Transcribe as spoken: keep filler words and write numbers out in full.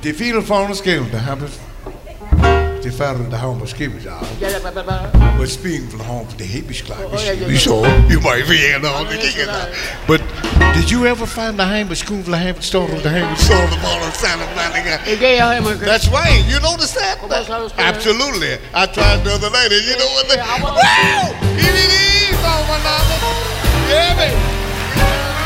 Det er fint från skæven, der har det er færdigt, der har man skævet, ja. But speaking from home, the hippies like we saw, you might be in on the king. But did you ever find the Heim school for the Heim store of the Heim store of the ball of Santa Monica? That's right, you noticed that? Absolutely. I tried the other night, and you know what? Wow! Give me these, oh my lord. Yeah, baby.